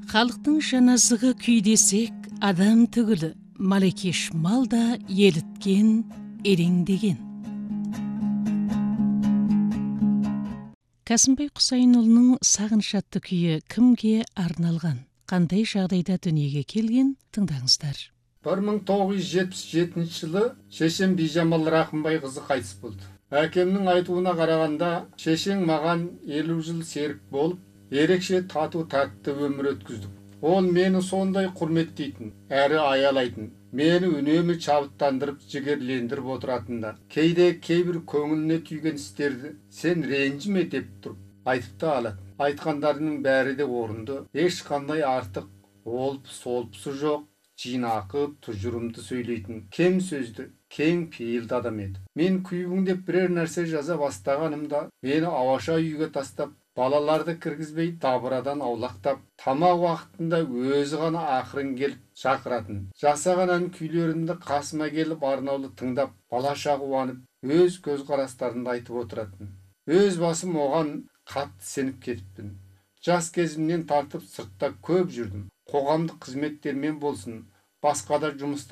Халықтың жаназығы күй десек, адам түгілі, малекеш мал да еліткен, ереңдеген. Кәсімбай Құсайынұлының сағыныш атты күйі кімге арналған? Қандай жағдайда дүниеге келген? Тыңдаңыздар. 1977 жылы шешем Бижамал Рақымбай қызы қайтыс болды. Әкемнің айтуына қарағанда, шешең маған 50 жыл серік болып, ерекше тату тәтті өмір өткіздік. Ол мені сондай құрметтейтін, әрі аялайтын, мені үнемі шабыттандырып, жігерлендіріп отыратында. Кейде кейбір көңіліне түйген істерді сен ренжіме деп тұрып айтып та алады. Айтқандарының бәрі де орынды, ешқандай артық олпы-солпысы жоқ, жинақы, тұжырымды сөйлейтін, кем сөзді, кең пейілді адам еді. Мен күйбің деп бірер нәрсе жаза бастағанымда, мені ауаша үйге тастап, балаларды кіргізбей дабырадан аулақтап, тамақ уақытында өзі ғана ақырын келіп шақыратын. Жасаған ән күйлерінде қасыма келіп арнаулы тыңдап, балаша қуанып, өз көзқарастарында айтып отыратын. Өз басым оған қатты сеніп кетіппін. Жас кезімнен тартып сыртта көп жүрдім. Қоғамдық қызметтермен болсын, басқа да жұмыстар